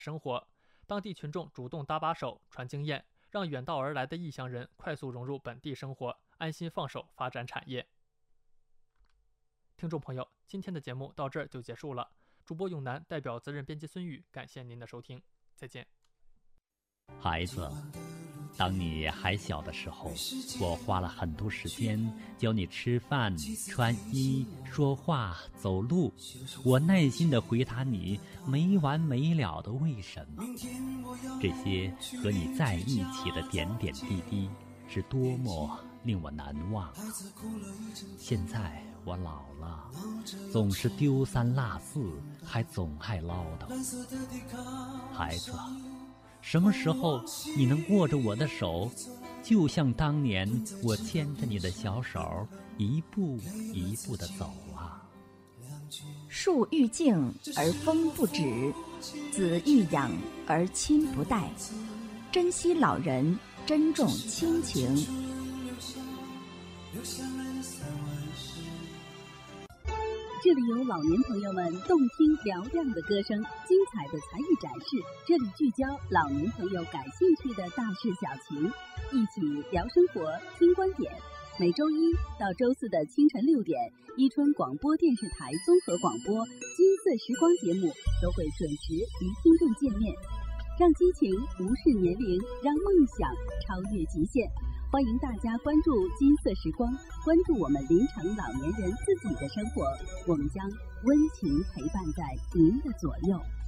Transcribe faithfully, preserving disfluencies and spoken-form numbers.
生活。当地群众主动搭把手、传经验，让远道而来的异乡人快速融入本地生活，安心放手发展产业。听众朋友，今天的节目到这儿就结束了。主播永南代表责任编辑孙宇，感谢您的收听，再见。 孩子，当你还小的时候，我花了很多时间教你吃饭、穿衣、说话、走路。我耐心地回答你没完没了的为什么。这些和你在一起的点点滴滴，是多么令我难忘。现在我老了，总是丢三落四，还总爱唠叨。孩子，什么时候你能握着我的手，就像当年我牵着你的小手，一步一步地走啊。 树欲静而风不止，子欲养而亲不待。珍惜老人，珍重亲情。 这里有老年朋友们动听嘹亮的歌声，精彩的才艺展示。这里聚焦老年朋友感兴趣的大事小情，一起聊生活，听观点。每周一到周四的清晨六点，伊春广播电视台综合广播《金色时光》节目都会准时与听众见面，让激情无视年龄，让梦想超越极限。欢迎大家关注金色时光，关注我们临城老年人自己的生活，我们将温情陪伴在您的左右。